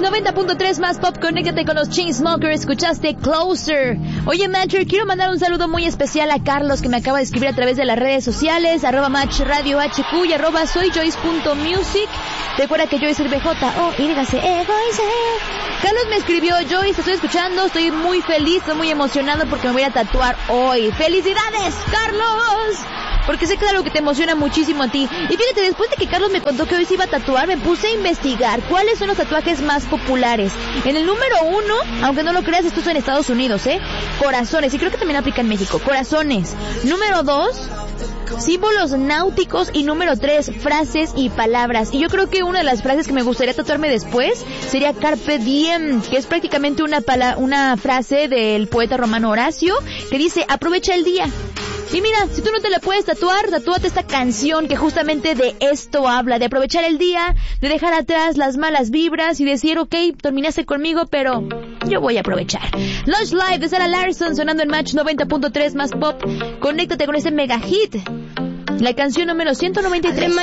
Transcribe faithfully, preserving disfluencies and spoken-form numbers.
noventa punto tres más pop, conéctate con los Chainsmokers, escuchaste Closer. Oye, Matcher, quiero mandar un saludo muy especial a Carlos, que me acaba de escribir a través de las redes sociales, arroba Match Radio H Q y arroba soy Joyce punto music. Recuerda que Joyce es B J O Y C E. Carlos me escribió: Joyce, estoy escuchando, estoy muy feliz, estoy muy emocionado porque me voy a tatuar hoy. ¡Felicidades, Carlos! Porque sé que es algo que te emociona muchísimo a ti. Y fíjate, después de que Carlos me contó que hoy se iba a tatuar, me puse a investigar cuáles son los tatuajes más populares. En el número uno, aunque no lo creas, esto es en Estados Unidos, ¿eh? Corazones, y creo que también aplica en México. Corazones. Número dos, símbolos náuticos. Y número tres, frases y palabras. Y yo creo que una de las frases que me gustaría tatuarme después sería Carpe Diem, que es prácticamente una, pala- una frase del poeta romano Horacio, que dice: aprovecha el día. Y mira, si tú no te la puedes tatuar, tatúate esta canción que justamente de esto habla, de aprovechar el día, de dejar atrás las malas vibras y decir: ok, terminaste conmigo, pero yo voy a aprovechar. Lush Live de Sarah Larson sonando en Match noventa punto tres más pop. Conéctate con este mega hit, la canción número ciento noventa y tres.